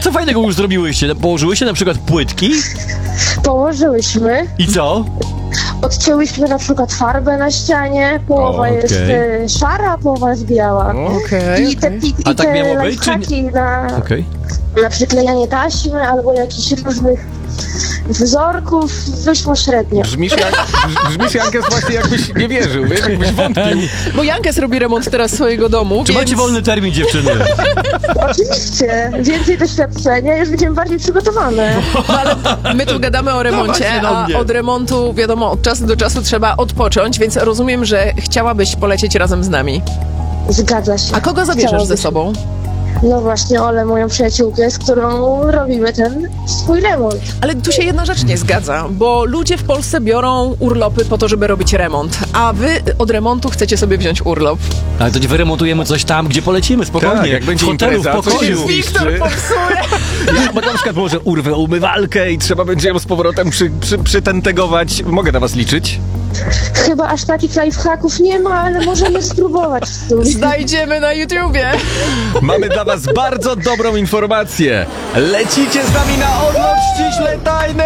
co fajnego już zrobiłyście? Położyłyście na przykład płytki? Położyłyśmy, I co? odcięłyśmy na przykład farbę na ścianie, połowa jest szara, połowa jest biała. Okej. A tak miało być, czy lifehacki na przyklejanie taśmy albo jakichś różnych wzorków wyszło średnio. Brzmisz, Jankes, właśnie jakbyś nie wierzył, wiesz, jakbyś wątpił. Bo Jankes robi remont teraz swojego domu, Czy więc... macie wolny termin, dziewczyny? Oczywiście, więcej doświadczenia, już będziemy bardziej przygotowane. No, ale my tu gadamy o remoncie, a od remontu, wiadomo, od czasu do czasu trzeba odpocząć, więc rozumiem, że chciałabyś polecieć razem z nami. Zgadza się. A kogo zabierzesz ze sobą? No właśnie, Olę, moją przyjaciółkę, z którą robimy ten swój remont. Ale tu się jedna rzecz nie zgadza, bo ludzie w Polsce biorą urlopy po to, żeby robić remont, a wy od remontu chcecie sobie wziąć urlop. Ale to wyremontujemy coś tam, gdzie polecimy, spokojnie. Tak, jak będzie w hotelu, impreza, w pokoju. Wiktor popsuje! Ja, bo na przykład może urwę umywalkę i trzeba będzie ją z powrotem przytentegować. Mogę na was liczyć? Chyba aż takich lifehacków nie ma, ale możemy spróbować w sumie. Znajdziemy na YouTubie. Mamy dla was bardzo dobrą informację. Lecicie z nami na odlot ściśle tajny!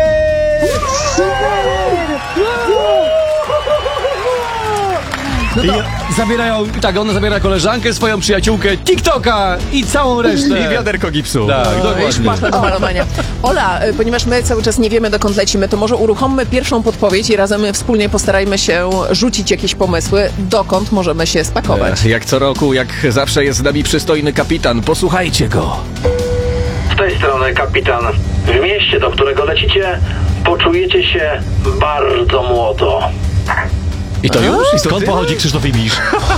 No to ona zabiera koleżankę, swoją przyjaciółkę, TikToka i całą resztę. I wiaderko gipsu. Tak, Już dokładnie. pachnie do malowania. Ola, ponieważ my cały czas nie wiemy, dokąd lecimy, to może uruchommy pierwszą podpowiedź i razem wspólnie postarajmy się rzucić jakieś pomysły, dokąd możemy się spakować. Jak co roku, jak zawsze jest z nami przystojny kapitan. Posłuchajcie go. Z tej strony kapitan. W mieście, do którego lecicie, poczujecie się bardzo młodo. I to już? I to Skąd tyle? pochodzi Krzysztof Ibisz?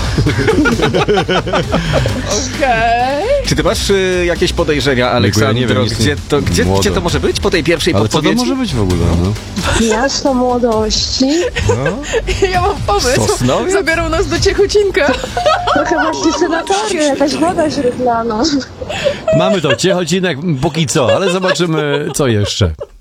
Okej. Czy ty masz jakieś podejrzenia, Aleksandro? nie wiem, Gdzie to może być po tej pierwszej Ale co to podpowiedzi? może być w ogóle, no? Miasto młodości. Ja mam pomysł. Sosnowiec? Zabiorą nas do Ciechucinka. To chyba senatornie, jakaś woda źródlana. Mamy to, Ciechocinek póki co, ale zobaczymy co jeszcze.